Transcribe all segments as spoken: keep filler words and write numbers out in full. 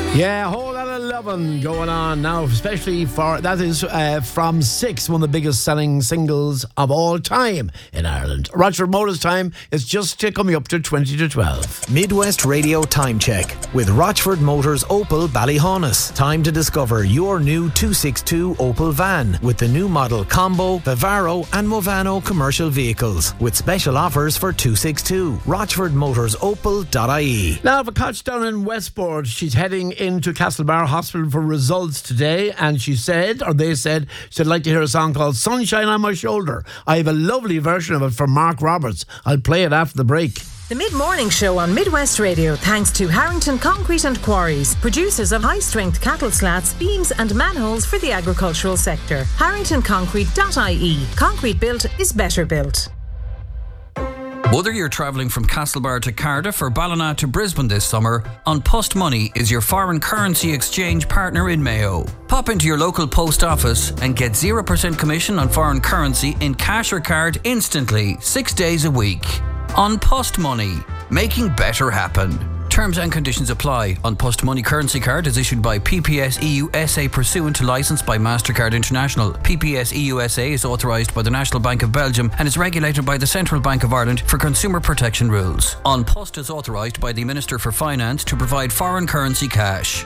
Yeah, a whole lot of loving going on now, especially for, that is uh, from Six, one of the biggest selling singles of all time in Ireland. Rochford Motors time is just coming up to twenty to twelve. Midwest Radio Time Check with Rochford Motors Opel Ballyhaunis. Time to discover your new two sixty-two Opel van with the new model Combo, Vivaro and Movano commercial vehicles with special offers for two sixty-two. Rochford Motors Opel dot I E. Now, for Koch down in Westport, she's heading into Castlebar Hospital for results today, and she said, or they said, she'd like to hear a song called Sunshine on My Shoulder. I have a lovely version of it from Mark Roberts. I'll play it after the break. The Mid-Morning Show on Midwest Radio, thanks to Harrington Concrete and Quarries, producers of high-strength cattle slats, beams and manholes for the agricultural sector. Harrington Concrete dot I E. Concrete built is better built. Whether you're travelling from Castlebar to Cardiff or Ballina to Brisbane this summer, An Post Money is your foreign currency exchange partner in Mayo. Pop into your local post office and get zero percent commission on foreign currency in cash or card instantly, six days a week. An Post Money, making better happen. Terms and conditions apply. An Post Money currency card is issued by P P S E U S A pursuant to licence by MasterCard International. P P S E U S A is authorised by the National Bank of Belgium and is regulated by the Central Bank of Ireland for consumer protection rules. An Post is authorised by the Minister for Finance to provide foreign currency cash.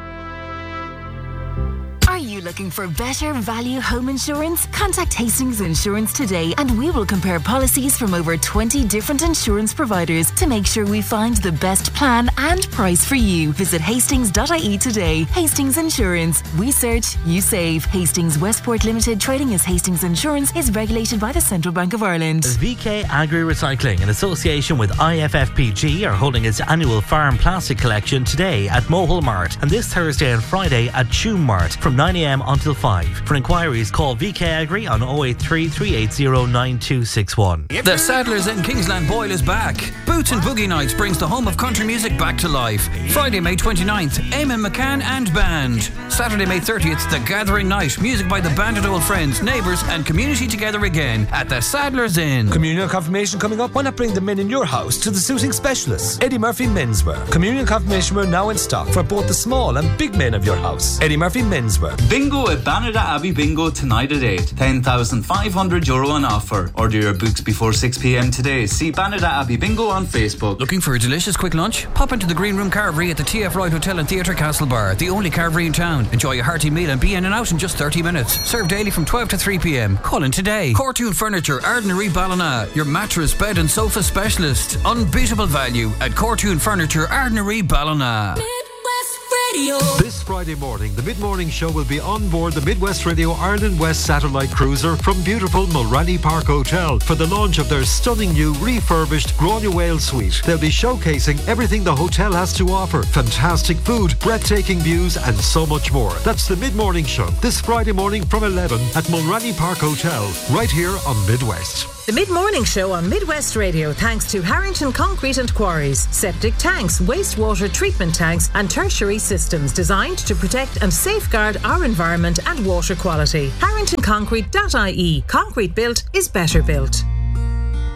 Are you looking for better value home insurance? Contact Hastings Insurance today and we will compare policies from over twenty different insurance providers to make sure we find the best plan and price for you. Visit hastings dot I E today. Hastings Insurance. We search, you save. Hastings Westport Limited, trading as Hastings Insurance, is regulated by the Central Bank of Ireland. V K Agri Recycling, in association with I F F P G, are holding its annual farm plastic collection today at Mohill Mart and this Thursday and Friday at Tuam Mart from nine a m until five. For inquiries, call V K Agri on oh eight three, three eight zero, nine two six one. The Saddlers in Kingsland Boyle is back. Boots and Boogie Nights brings the home of country music back to life. Friday, May twenty-ninth, Eamon McCann and band. Saturday, May thirtieth, The Gathering Night. Music by the band and old friends, neighbours and community together again at the Saddlers Inn. Communion confirmation coming up. Why not bring the men in your house to the suiting specialists? Eddie Murphy Menswear. Communion confirmation wear now in stock for both the small and big men of your house. Eddie Murphy Menswear. Bingo at Banada Abbey Bingo tonight at eight. ten thousand five hundred euro on offer. Order your books before six p m today. See Banada Abbey Bingo on Facebook. Looking for a delicious quick lunch? Pop into the Green Room Carvery at the T F Wright Hotel and Theatre Castlebar, the only carvery in town. Enjoy a hearty meal and be in and out in just thirty minutes. Served daily from twelve to three p m. Call in today. Cortoon Furniture, Ardnary Ballina, your mattress, bed and sofa specialist. Unbeatable value at Cortoon Furniture, Ardnary Ballina. This Friday morning, the Mid-Morning Show will be on board the Midwest Radio Ireland West Satellite Cruiser from beautiful Mulranny Park Hotel for the launch of their stunning new refurbished Grania Whale Suite. They'll be showcasing everything the hotel has to offer. Fantastic food, breathtaking views and so much more. That's the Mid-Morning Show this Friday morning from eleven at Mulranny Park Hotel, right here on Midwest. The Mid-Morning Show on Midwest Radio, thanks to Harrington Concrete and Quarries. Septic tanks, wastewater treatment tanks and tertiary systems designed to protect and safeguard our environment and water quality. Harrington Concrete dot I E. Concrete built is better built.